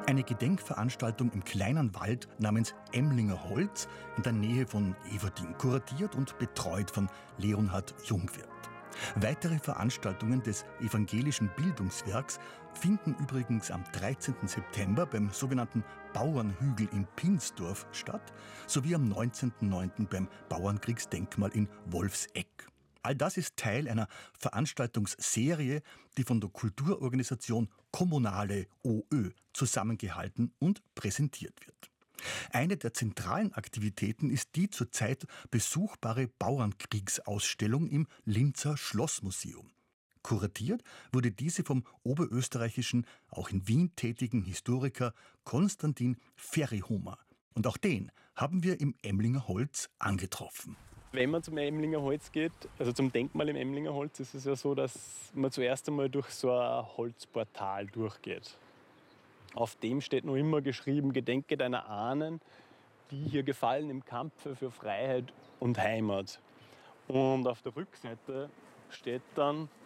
Eine Gedenkveranstaltung im kleinen Wald namens Emlinger Holz in der Nähe von Everding, kuratiert und betreut von Leonhard Jungwirth. Weitere Veranstaltungen des evangelischen Bildungswerks finden übrigens am 13. September beim sogenannten Bauernhügel in Pinsdorf statt, sowie am 19.09. beim Bauernkriegsdenkmal in Wolfsegg. All das ist Teil einer Veranstaltungsserie, die von der Kulturorganisation Kommunale OÖ zusammengehalten und präsentiert wird. Eine der zentralen Aktivitäten ist die zurzeit besuchbare Bauernkriegsausstellung im Linzer Schlossmuseum. Kuratiert wurde diese vom oberösterreichischen, auch in Wien tätigen Historiker Konstantin Ferryhumer. Und auch den haben wir im Emlinger Holz angetroffen. Wenn man zum Emlinger Holz geht, also zum Denkmal im Emlinger Holz, ist es ja so, dass man zuerst einmal durch so ein Holzportal durchgeht. Auf dem steht noch immer geschrieben: Gedenke deiner Ahnen, die hier gefallen im Kampfe für Freiheit und Heimat. Und auf der Rückseite steht dann